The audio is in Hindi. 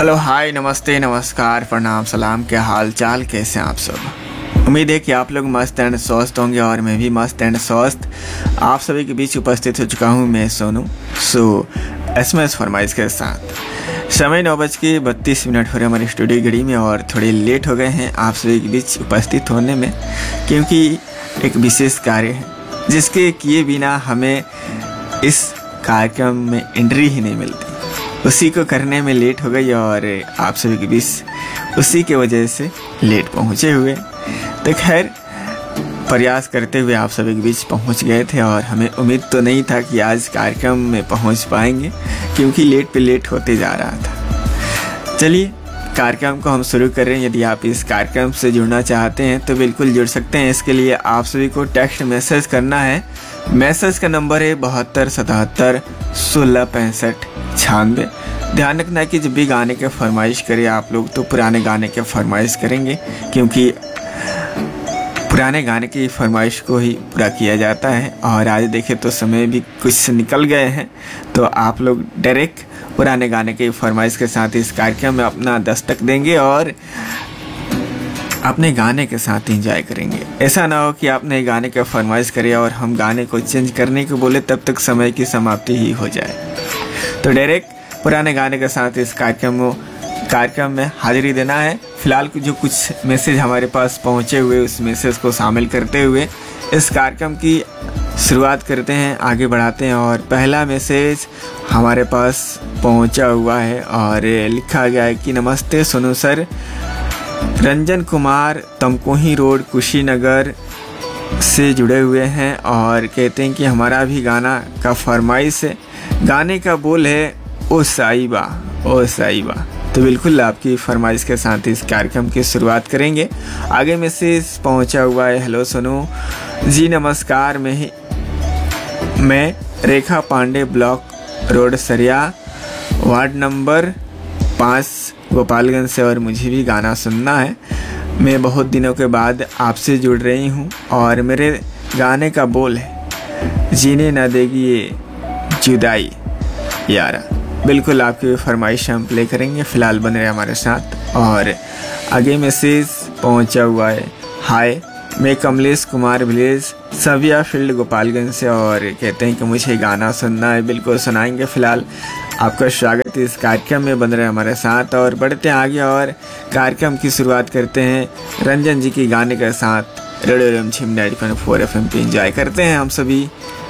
हेलो हाय नमस्ते नमस्कार प्रणाम सलाम, क्या हाल चाल, कैसे हैं आप सब। उम्मीद है कि आप लोग मस्त एंड स्वस्थ होंगे और मैं भी मस्त एंड स्वस्थ आप सभी के बीच उपस्थित हो चुका हूं। मैं सोनू SMS फरमाइश के साथ। समय 9:32 हो रहे हमारी स्टूडियो घड़ी में और थोड़े लेट हो गए हैं आप सभी के बीच उपस्थित होने में, क्योंकि एक विशेष कार्य है जिसके किए बिना हमें इस कार्यक्रम में एंट्री ही नहीं मिलती। उसी को करने में लेट हो गई और आप सभी के बीच उसी के वजह से लेट पहुंचे हुए। तो खैर प्रयास करते हुए आप सभी के बीच पहुंच गए थे और हमें उम्मीद तो नहीं था कि आज कार्यक्रम में पहुंच पाएंगे, क्योंकि लेट पे लेट होते जा रहा था। चलिए कार्यक्रम को हम शुरू कर रहे हैं। यदि आप इस कार्यक्रम से जुड़ना चाहते हैं तो बिल्कुल जुड़ सकते हैं। इसके लिए आप सभी को टेक्स्ट मैसेज करना है। मैसेज का नंबर है 7277 16 65 96। ध्यान रखना है कि जब भी गाने के फरमाइश करें आप लोग तो पुराने गाने के फरमाइश करेंगे, क्योंकि पुराने गाने की फरमाइश को ही पूरा किया जाता है। और आज देखें तो समय भी कुछ निकल गए हैं, तो आप लोग डायरेक्ट पुराने गाने की फरमाइश के साथ इस कार्यक्रम में अपना दस्तक देंगे और अपने गाने के साथ एंजॉय करेंगे। ऐसा ना हो कि आपने गाने का फरमाइश करे और हम गाने को चेंज करने को बोले, तब तक समय की समाप्ति ही हो जाए। तो डायरेक्ट पुराने गाने के साथ इस कार्यक्रम में हाजिरी देना है। फिलहाल जो कुछ मैसेज हमारे पास पहुंचे हुए उस मैसेज को शामिल करते हुए इस कार्यक्रम की शुरुआत करते हैं, आगे बढ़ाते हैं। और पहला मैसेज हमारे पास पहुंचा हुआ है और लिखा गया है कि नमस्ते सोनू सर, रंजन कुमार तमकोही रोड कुशीनगर से जुड़े हुए हैं और कहते हैं कि हमारा भी गाना का फरमाइश है। गाने का बोल है ओ साहिबा ओ साहिबा। तो बिल्कुल आपकी फरमाइश के साथ इस कार्यक्रम की शुरुआत करेंगे। आगे मैसेज पहुंचा हुआ है, हेलो सोनू जी नमस्कार, मैं रेखा पांडे ब्लॉक रोड सरिया वार्ड नंबर 5 गोपालगंज से और मुझे भी गाना सुनना है। मैं बहुत दिनों के बाद आपसे जुड़ रही हूँ और मेरे गाने का बोल है जीने ना देगी ये जुदाई यारा। बिल्कुल आपकी फरमाइश हम प्ले करेंगे, फ़िलहाल बन रहे हमारे साथ। और आगे मैसेज पहुंचा हुआ है, हाय मैं कमलेश कुमार विलेज सविया फील्ड गोपालगंज से और कहते हैं कि मुझे गाना सुनना है। बिल्कुल सुनाएंगे। फ़िलहाल आपका स्वागत है इस कार्यक्रम में, बन रहे हमारे साथ और बढ़ते हैं आगे और कार्यक्रम की शुरुआत करते हैं रंजन जी की गाने के साथ। रेडियो रिमझिम 90.4 FM पे एंजॉय करते हैं हम सभी।